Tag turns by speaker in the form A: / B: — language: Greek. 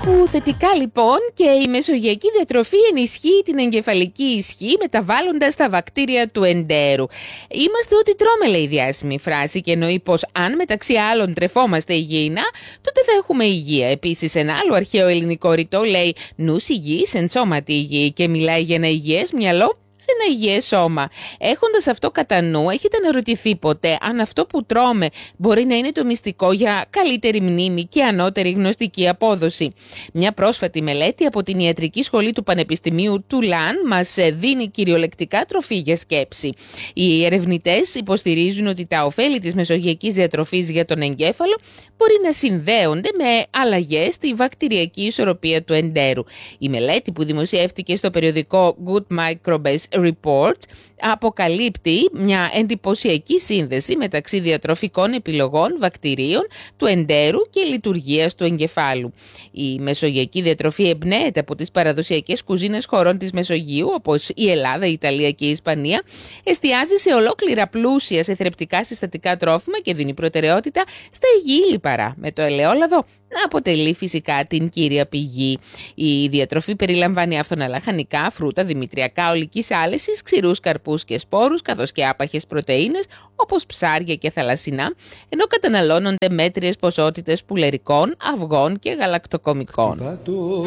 A: Αχου, θετικά λοιπόν, και η μεσογειακή διατροφή ενισχύει την εγκεφαλική ισχύ μεταβάλλοντας τα βακτήρια του εντέρου. Είμαστε ό,τι τρώμε, λέει η διάσημη φράση, και εννοεί πως αν μεταξύ άλλων τρεφόμαστε υγιεινά, τότε θα έχουμε υγεία. Επίσης, ένα άλλο αρχαίο ελληνικό ρητό λέει «νους υγιής εν σώματι υγιή» και μιλάει για ένα υγιές μυαλό σε ένα υγιές σώμα. Έχοντας αυτό κατά νου, έχετε αναρωτηθεί ποτέ αν αυτό που τρώμε μπορεί να είναι το μυστικό για καλύτερη μνήμη και ανώτερη γνωστική απόδοση? Μια πρόσφατη μελέτη από την Ιατρική Σχολή του Πανεπιστημίου Τουλάν μας δίνει κυριολεκτικά τροφή για σκέψη. Οι ερευνητές υποστηρίζουν ότι τα ωφέλη της μεσογειακής διατροφής για τον εγκέφαλο μπορεί να συνδέονται με αλλαγές στη βακτηριακή ισορροπία του εντέρου. Η μελέτη, που δημοσιεύτηκε στο περιοδικό Good Microbes Reports, αποκαλύπτει μια εντυπωσιακή σύνδεση μεταξύ διατροφικών επιλογών, βακτηρίων του εντέρου και λειτουργίας του εγκεφάλου. Η μεσογειακή διατροφή εμπνέεται από τις παραδοσιακές κουζίνες χωρών της Μεσογείου, όπως η Ελλάδα, η Ιταλία και η Ισπανία, εστιάζει σε ολόκληρα πλούσια σε θρεπτικά συστατικά τρόφιμα και δίνει προτεραιότητα στα υγιή λιπαρά, με το ελαιόλαδο να αποτελεί φυσικά την κύρια πηγή. Η διατροφή περιλαμβάνει άφθονα λαχανικά, φρούτα, δημητριακά, ολικής άλεσης, ξηρούς καρπούς και σπόρους, καθώς και άπαχες πρωτεΐνες όπως ψάρια και θαλασσινά, ενώ καταναλώνονται μέτριες ποσότητες πουλερικών, αυγών και γαλακτοκομικών.